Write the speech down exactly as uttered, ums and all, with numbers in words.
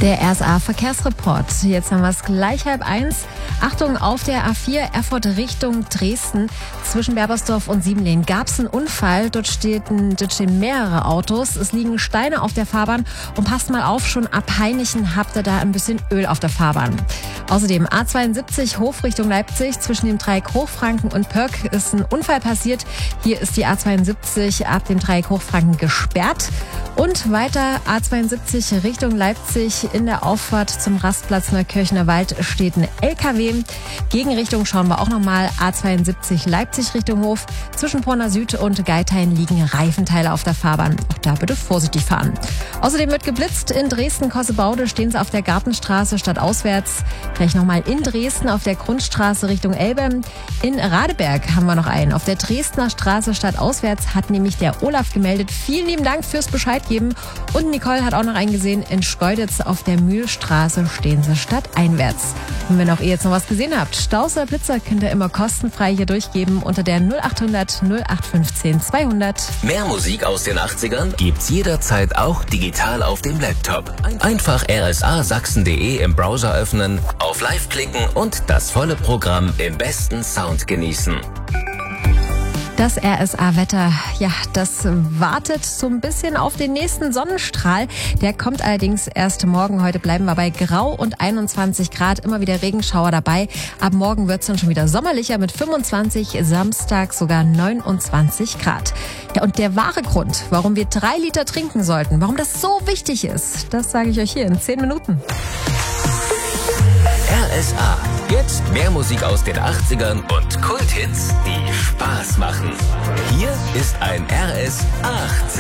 Der R S A-Verkehrsreport. Jetzt haben wir es gleich halb eins. Achtung, auf der A vier Erfurt Richtung Dresden zwischen Berbersdorf und Siebenlehn gab es einen Unfall. Dort, steht, dort stehen mehrere Autos. Es liegen Steine auf der Fahrbahn. Und passt mal auf, schon ab Heinichen habt ihr da ein bisschen Öl auf der Fahrbahn. Außerdem A zweiundsiebzig Hof Richtung Leipzig zwischen dem Dreieck Hochfranken und Pörk ist ein Unfall passiert. Hier ist die A zweiundsiebzig ab dem Dreieck Hochfranken gesperrt. Und weiter A zweiundsiebzig Richtung Leipzig in der Auffahrt zum Rastplatz Neukirchener Wald steht ein L K W. Gegenrichtung schauen wir auch nochmal. A zweiundsiebzig Leipzig Richtung Hof. Zwischen Porna Süd und Geithain liegen Reifenteile auf der Fahrbahn. Auch da bitte vorsichtig fahren. Außerdem wird geblitzt. In Dresden-Kossebaude stehen sie auf der Gartenstraße stadtauswärts. Gleich nochmal in Dresden auf der Grundstraße Richtung Elbe. In Radeberg haben wir noch einen. Auf der Dresdner Straße stadtauswärts hat nämlich der Olaf gemeldet. Vielen lieben Dank fürs Bescheid geben. Und Nicole hat auch noch einen gesehen. In Schkeuditz auf der Mühlstraße stehen sie stadteinwärts. Und wenn auch ihr jetzt noch was gesehen habt, Staus oder Blitzer, könnt ihr immer kostenfrei hier durchgeben unter der null achthundert null acht fünfzehn zweihundert. Mehr Musik aus den achtzigern gibt's jederzeit auch digital auf dem Laptop. Einfach r s a sachsen punkt d e im Browser öffnen, auf Live klicken und das volle Programm im besten Sound genießen. Das R S A-Wetter, ja, das wartet so ein bisschen auf den nächsten Sonnenstrahl. Der kommt allerdings erst morgen. Heute bleiben wir bei Grau und einundzwanzig Grad. Immer wieder Regenschauer dabei. Ab morgen wird es dann schon wieder sommerlicher mit fünfundzwanzig, Samstag sogar neunundzwanzig Grad. Ja, und der wahre Grund, warum wir drei Liter trinken sollten, warum das so wichtig ist, das sage ich euch hier in zehn Minuten. R S A. Jetzt mehr Musik aus den achtzigern und Kulthits, die Spaß machen. Hier ist ein R S achtzig.